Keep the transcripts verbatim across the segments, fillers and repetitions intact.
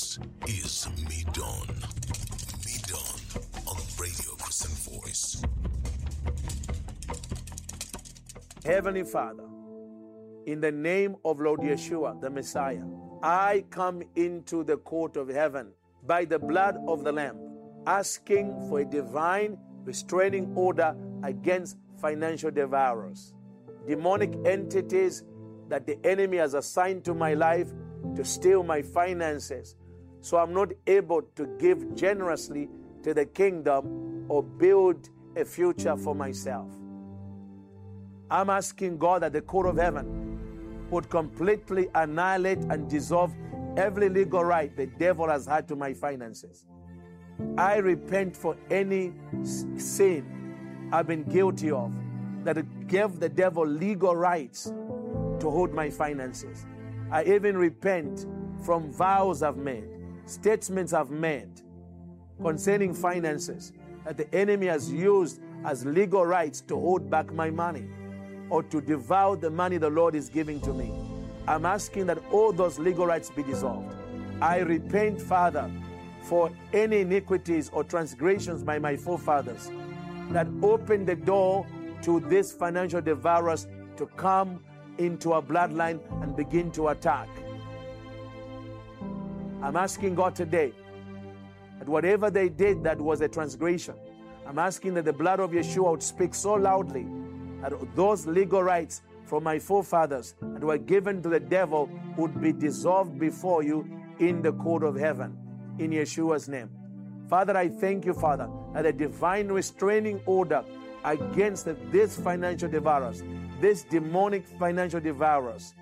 This is Me Dawn. Me Dawn on Radio Christian Voice. Heavenly Father, in the name of Lord Yeshua, the Messiah, I come into the court of heaven by the blood of the Lamb, asking for a divine restraining order against financial devourers, demonic entities that the enemy has assigned to my life to steal my finances, so I'm not able to give generously to the kingdom or build a future for myself. I'm asking God that the court of heaven would completely annihilate and dissolve every legal right the devil has had to my finances. I repent for any sin I've been guilty of that gave the devil legal rights to hold my finances. I even repent from vows I've made, statements I've made concerning finances that the enemy has used as legal rights to hold back my money or to devour the money the Lord is giving to me. I'm asking that all those legal rights be dissolved. I repent, Father, for any iniquities or transgressions by my forefathers that opened the door to these financial devourers to come into our bloodline and begin to attack. I'm asking God today that whatever they did that was a transgression, I'm asking that the blood of Yeshua would speak so loudly that those legal rights from my forefathers that were given to the devil would be dissolved before you in the court of heaven, in Yeshua's name. Father, I thank you, Father, that a divine restraining order against these financial devourers, these demonic financial devourers,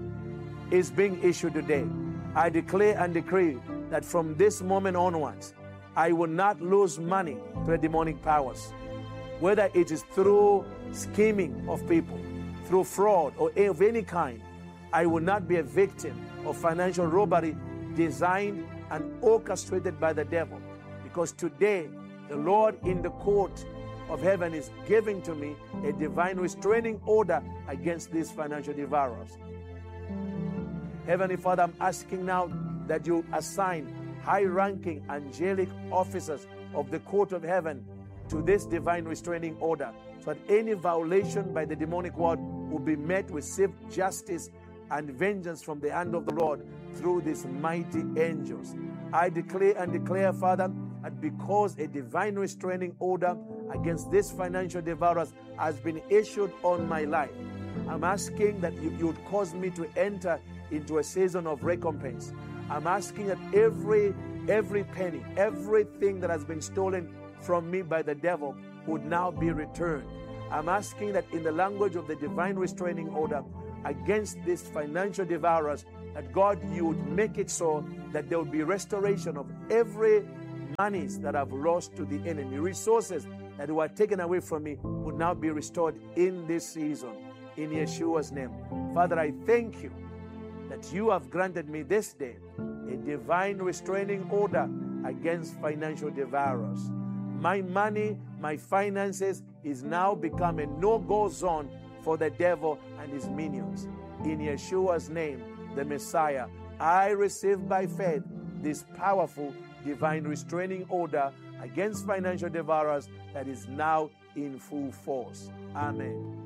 is being issued today. I declare and decree that from this moment onwards, I will not lose money to the demonic powers, whether it is through scheming of people, through fraud or of any kind. I will not be a victim of financial robbery designed and orchestrated by the devil, because today the Lord in the court of heaven is giving to me a divine restraining order against these financial devourers. Heavenly Father, I'm asking now that you assign high-ranking angelic officers of the court of heaven to this divine restraining order, so that any violation by the demonic world will be met with swift justice and vengeance from the hand of the Lord through these mighty angels. I declare and declare, Father, that because a divine restraining order against these financial devourers has been issued on my life, I'm asking that you, you would cause me to enter into a season of recompense. I'm asking that every every penny, everything that has been stolen from me by the devil would now be returned. I'm asking that in the language of the divine restraining order against these financial devourers, that God, you would make it so that there would be restoration of every monies that I've lost to the enemy. Resources that were taken away from me would now be restored in this season, in Yeshua's name. Father, I thank you that you have granted me this day a divine restraining order against financial devourers. My money, my finances is now become a no-go zone for the devil and his minions. In Yeshua's name, the Messiah, I receive by faith this powerful divine restraining order against financial devourers that is now in full force. Amen.